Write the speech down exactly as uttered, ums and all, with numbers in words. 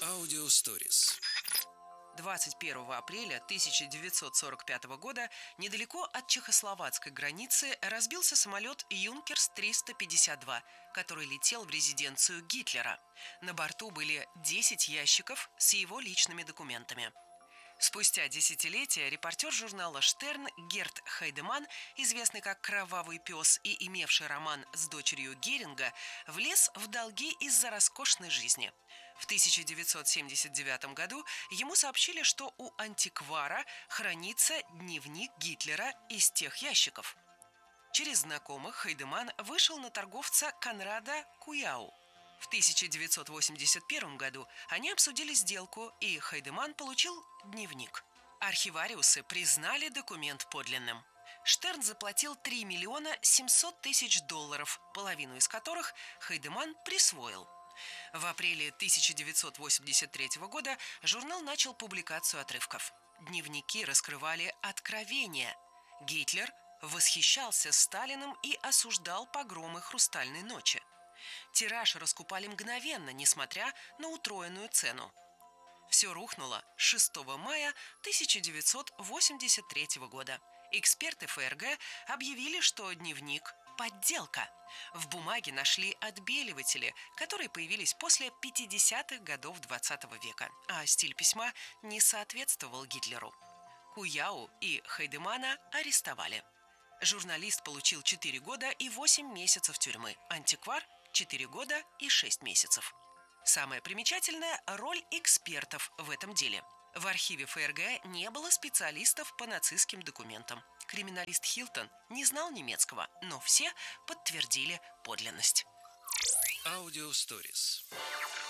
Аудио Stories. двадцать первого апреля тысяча девятьсот сорок пятого года недалеко от чехословацкой границы разбился самолет «Юнкерс триста пятьдесят два», который летел в резиденцию Гитлера. На борту были десять ящиков с его личными документами. Спустя десятилетия репортер журнала «Штерн» Герт Хайдеман, известный как «Кровавый пес» и имевший роман с дочерью Геринга, влез в долги из-за роскошной жизни. В тысяча девятьсот семьдесят девятом году ему сообщили, что у антиквара хранится дневник Гитлера из тех ящиков. Через знакомых Хайдеман вышел на торговца Конрада Куяу. В тысяча девятьсот восемьдесят первом году они обсудили сделку, и Хайдеман получил дневник. Архивариусы признали документ подлинным. Штерн заплатил три миллиона семьсот тысяч долларов, половину из которых Хайдеман присвоил. В апреле тысяча девятьсот восемьдесят третьего года журнал начал публикацию отрывков. Дневники раскрывали откровения. Гитлер восхищался Сталиным и осуждал погромы «Хрустальной ночи». Тираж раскупали мгновенно, несмотря на утроенную цену. Все рухнуло шестого мая тысяча девятьсот восемьдесят третьего года. Эксперты ФРГ объявили, что дневник – подделка. В бумаге нашли отбеливатели, которые появились после пятидесятых годов двадцатого века, а стиль письма не соответствовал Гитлеру. Куяу и Хайдемана арестовали. Журналист получил четыре года и восемь месяцев тюрьмы, антиквар – четыре года и шесть месяцев. Самое примечательное – роль экспертов в этом деле. В архиве ФРГ не было специалистов по нацистским документам. Криминалист Хилтон не знал немецкого, но все подтвердили подлинность. Аудио Stories.